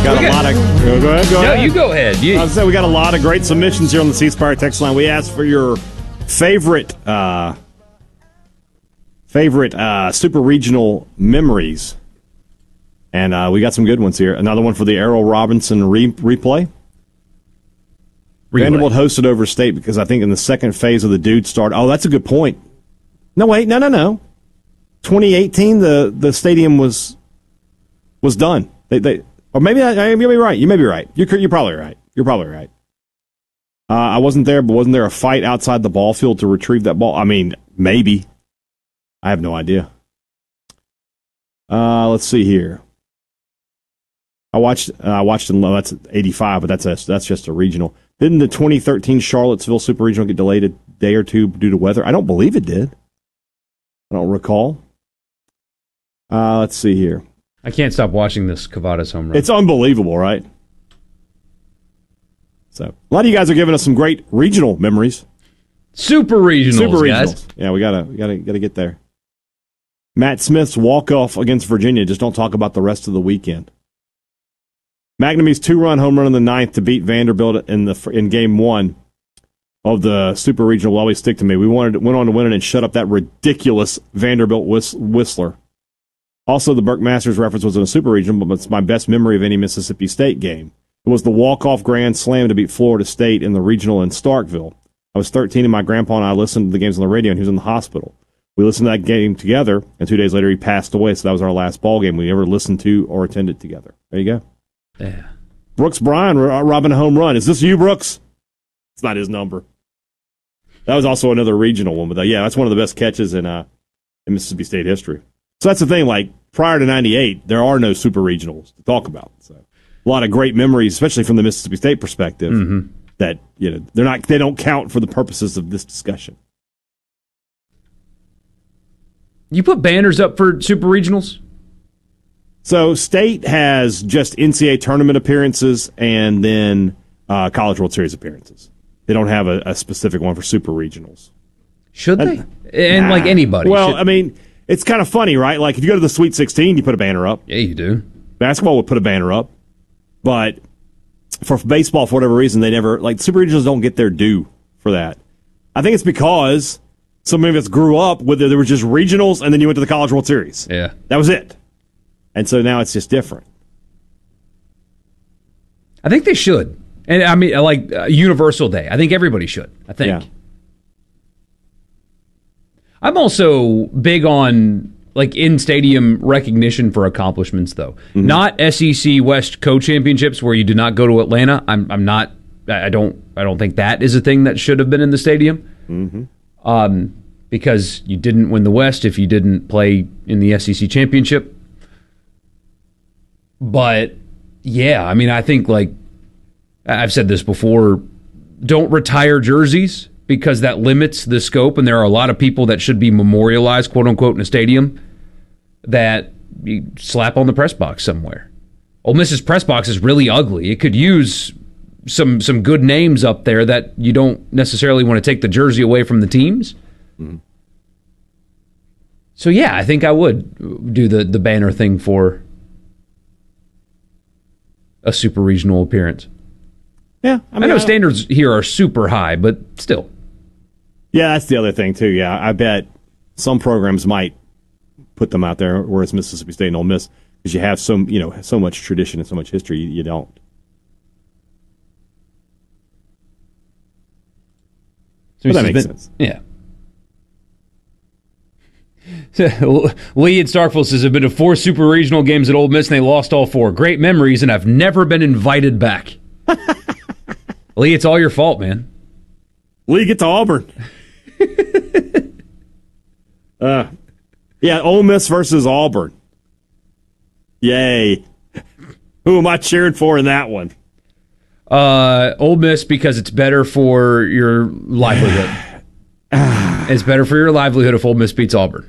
Got a lot of. Go ahead. No, you go ahead. I was saying we got a lot of great submissions here on the C Spire text line. We asked for your favorite super regional memories, and we got some good ones here. Another one for the Errol Robinson replay. Vanderbilt hosted over State because I think in the second phase of the Dude start. Oh, that's a good point. No, wait, no. 2018, the stadium was done. Or maybe you may be right. You may be right. You're probably right. You're probably right. I wasn't there, but wasn't there a fight outside the ball field to retrieve that ball? I mean, maybe. I have no idea. Let's see here. I watched in that's 85, but that's just a regional. Didn't the 2013 Charlottesville Super Regional get delayed a day or two due to weather? I don't believe it did. I don't recall. Let's see here. I can't stop watching this Cavadas home run. It's unbelievable, right? So a lot of you guys are giving us some great regional memories. Super regionals, guys. Yeah, we gotta get there. Matt Smith's walk-off against Virginia. Just don't talk about the rest of the weekend. McNamee's 2-run home run in the ninth to beat Vanderbilt in game one of the Super Regional will always stick to me. We went on to win it and shut up that ridiculous Vanderbilt Whistler. Also, the Burke Masters reference was in a Super Regional, but it's my best memory of any Mississippi State game. It was the walk-off grand slam to beat Florida State in the regional in Starkville. I was 13 and my grandpa and I listened to the games on the radio and he was in the hospital. We listened to that game together, and 2 days later he passed away, so that was our last ball game we ever listened to or attended together. There you go. Yeah. Brooks Bryan robbing a home run. Is this you, Brooks? It's not his number. That was also another regional one, but that's one of the best catches in Mississippi State history. So that's the thing, like, prior to 98, there are no super regionals to talk about. So a lot of great memories, especially from the Mississippi State perspective, that, they don't count for the purposes of this discussion. You put banners up for super regionals? So State has just NCAA tournament appearances and then College World Series appearances. They don't have a specific one for super regionals. Should they? Like anybody. Well, I mean, it's kind of funny, right? Like if you go to the Sweet 16, you put a banner up. Yeah, you do. Basketball would put a banner up. But for baseball, for whatever reason, they never, like, super regionals don't get their due for that. I think it's because so many of us grew up with there were just regionals and then you went to the College World Series. Yeah. That was it. And so now it's just different. I think they should. And I mean, like Universal Day. I think everybody should. I think. Yeah. I'm also big on like in-stadium recognition for accomplishments, though. Mm-hmm. Not SEC West co-championships where you do not go to Atlanta. I'm not. I don't think that is a thing that should have been in the stadium. Mm-hmm. Because you didn't win the West if you didn't play in the SEC championship. But yeah, I mean, I think, like I've said this before, don't retire jerseys because that limits the scope, and there are a lot of people that should be memorialized, quote unquote, in a stadium that you slap on the press box somewhere. Ole Miss's press box is really ugly. It could use some good names up there that you don't necessarily want to take the jersey away from the teams. Mm-hmm. So yeah, I think I would do the banner thing for a super regional appearance. Yeah, I know standards here are super high, but still. Yeah, that's the other thing too. Yeah, I bet some programs might put them out there, whereas Mississippi State and Ole Miss, because you have so much tradition and so much history, you don't. So but that makes sense. Yeah. Lee at Starkville says, I've been to 4 super regional games at Ole Miss and they lost all 4. Great memories, and I've never been invited back. Lee, it's all your fault, man. Lee, get to Auburn. Yeah, Ole Miss versus Auburn. Yay. Who am I cheering for in that one? Ole Miss, because it's better for your livelihood. It's better for your livelihood if Ole Miss beats Auburn.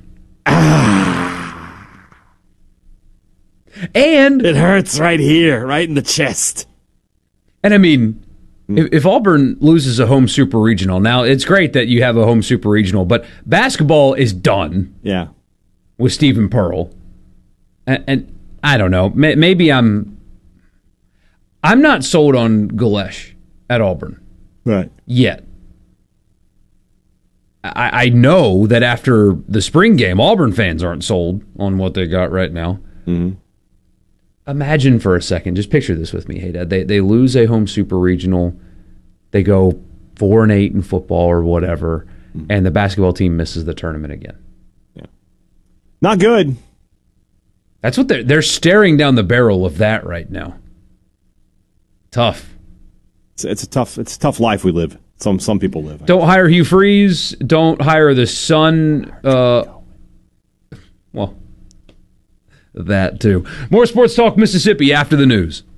And it hurts right here, right in the chest. And I mean, if Auburn loses a home super regional, now it's great that you have a home super regional, but basketball is done. Yeah, with Stephen Pearl, and I don't know. Maybe I'm I'm not sold on Galesh at Auburn. Right. Yet. I know that after the spring game, Auburn fans aren't sold on what they got right now. Mm-hmm. Imagine for a second, just picture this with me, hey Dad. They lose a home super regional, they go 4-8 in football or whatever, and the basketball team misses the tournament again. Yeah, not good. That's what they're staring down the barrel of that right now. Tough. It's a tough life we live. Some people live. Don't hire Hugh Freeze. Don't hire the son. Well, that too. More Sports Talk Mississippi after the news.